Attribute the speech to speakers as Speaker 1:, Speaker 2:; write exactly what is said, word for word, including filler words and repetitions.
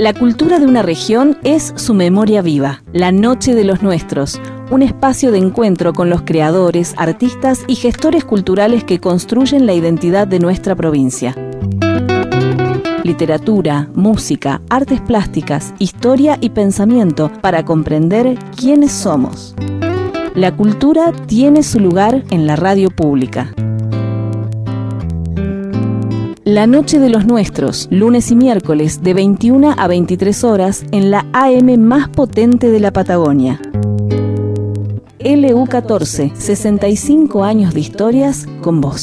Speaker 1: La cultura de una región es su memoria viva. La Noche de los Nuestros, un espacio de encuentro con los creadores, artistas y gestores culturales que construyen la identidad de nuestra provincia. Literatura, música, artes plásticas, historia y pensamiento para comprender quiénes somos. La cultura tiene su lugar en la radio pública. La Noche de los Nuestros, lunes y miércoles de veintiuna a veintitrés horas en la A M más potente de la Patagonia. L U catorce, sesenta y cinco años de historias con vos.